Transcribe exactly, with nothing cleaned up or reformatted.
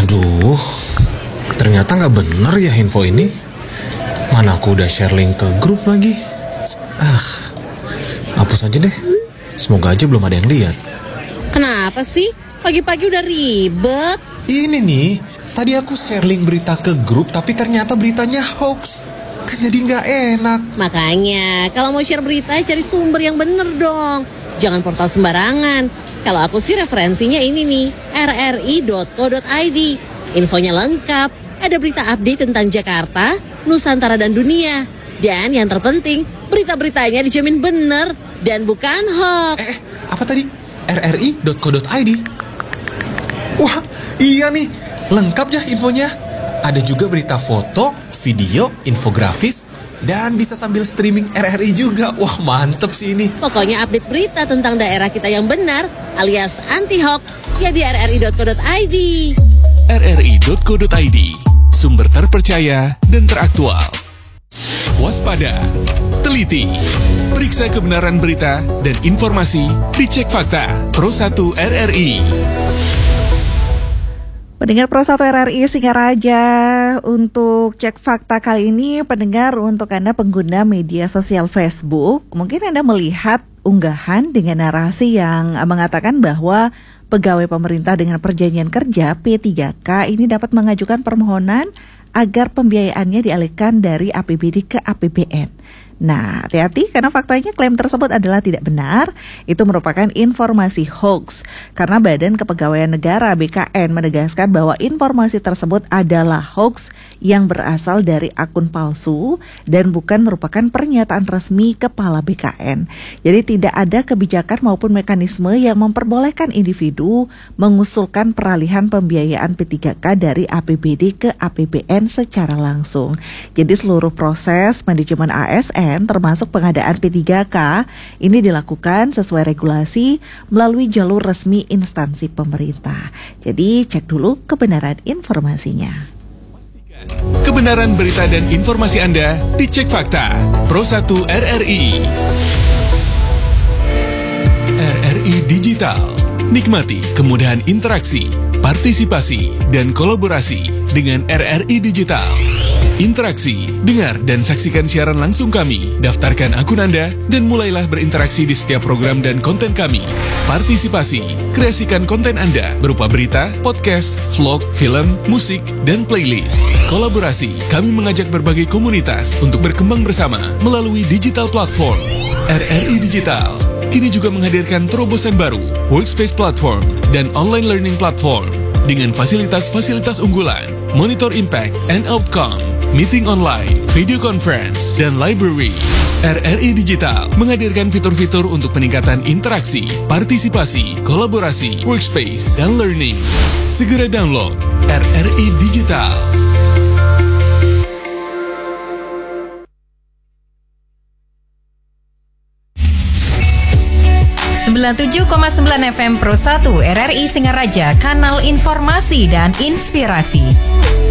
Aduh, ternyata gak bener ya info ini. Mana aku udah share link ke grup lagi. Ah, hapus aja deh. Semoga aja belum ada yang lihat. Kenapa sih? Pagi-pagi udah ribet. Ini nih, tadi aku share link berita ke grup, tapi ternyata beritanya hoax. Kan jadi gak enak. Makanya, kalau mau share berita, cari sumber yang bener dong. Jangan portal sembarangan. Kalau aku sih referensinya ini nih, r r i dot co dot i d. Infonya lengkap, ada berita update tentang Jakarta, Nusantara dan dunia. Dan yang terpenting, berita-beritanya dijamin bener dan bukan hoax. Eh, apa tadi? r r i dot co dot i d. Wah, iya nih, lengkap ya infonya. Ada juga berita foto, video, infografis, dan bisa sambil streaming R R I juga. Wah, mantep sih ini. Pokoknya update berita tentang daerah kita yang benar, alias anti-hoax, ya di r r i dot co dot i d. r r i dot co dot i d, sumber terpercaya dan teraktual. Waspada, teliti, periksa kebenaran berita dan informasi, dicek fakta. Pro satu R R I. Pendengar Pro satu R R I Singaraja, untuk cek fakta kali ini, pendengar, untuk Anda pengguna media sosial Facebook, mungkin Anda melihat unggahan dengan narasi yang mengatakan bahwa pegawai pemerintah dengan perjanjian kerja P tiga K ini dapat mengajukan permohonan agar pembiayaannya dialihkan dari A P B D ke A P B N. Nah, hati-hati karena faktanya klaim tersebut adalah tidak benar. Itu merupakan informasi hoax. Karena Badan Kepegawaian Negara B K N menegaskan bahwa informasi tersebut adalah hoax yang berasal dari akun palsu dan bukan merupakan pernyataan resmi Kepala B K N. Jadi tidak ada kebijakan maupun mekanisme yang memperbolehkan individu mengusulkan peralihan pembiayaan P tiga K dari A P B D ke A P B N secara langsung. Jadi seluruh proses manajemen A S N termasuk pengadaan P tiga K ini dilakukan sesuai regulasi melalui jalur resmi instansi pemerintah. Jadi cek dulu kebenaran informasinya. Kebenaran berita dan informasi Anda dicek fakta. Pro satu R R I. R R I Digital. Nikmati kemudahan interaksi, partisipasi, dan kolaborasi dengan R R I Digital. Interaksi, dengar dan saksikan siaran langsung kami, daftarkan akun Anda, dan mulailah berinteraksi di setiap program dan konten kami. Partisipasi, kreasikan konten Anda berupa berita, podcast, vlog, film, musik, dan playlist. Kolaborasi, kami mengajak berbagai komunitas untuk berkembang bersama melalui digital platform. R R I Digital kini juga menghadirkan terobosan baru, workspace platform, dan online learning platform dengan fasilitas-fasilitas unggulan, monitor impact and outcome, meeting online, video conference, dan library. R R I Digital menghadirkan fitur-fitur untuk peningkatan interaksi, partisipasi, kolaborasi, workspace, dan learning. Segera download R R I Digital. sembilan puluh tujuh koma sembilan F M Pro satu R R I Singaraja, kanal informasi dan inspirasi.